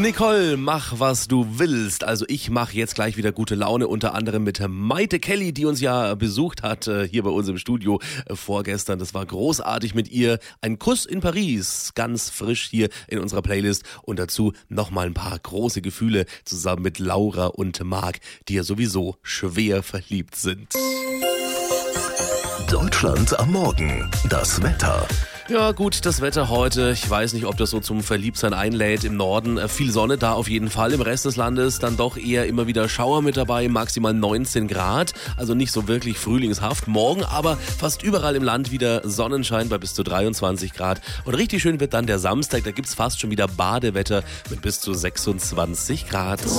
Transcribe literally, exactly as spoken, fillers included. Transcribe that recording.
Nicole, mach was du willst. Also ich mache jetzt gleich wieder gute Laune, unter anderem mit Maite Kelly, die uns ja besucht hat äh, hier bei uns im Studio äh, vorgestern. Das war großartig mit ihr. Ein Kuss in Paris, ganz frisch hier in unserer Playlist. Und dazu nochmal ein paar große Gefühle zusammen mit Laura und Marc, die ja sowieso schwer verliebt sind. Deutschland am Morgen. Das Wetter. Ja gut, das Wetter heute, ich weiß nicht, ob das so zum Verliebtsein einlädt. Im Norden äh, viel Sonne da auf jeden Fall, im Rest des Landes dann doch eher immer wieder Schauer mit dabei, maximal neunzehn Grad, also nicht so wirklich frühlingshaft. Morgen aber fast überall im Land wieder Sonnenschein bei bis zu dreiundzwanzig Grad und richtig schön wird dann der Samstag, da gibt's fast schon wieder Badewetter mit bis zu sechsundzwanzig Grad.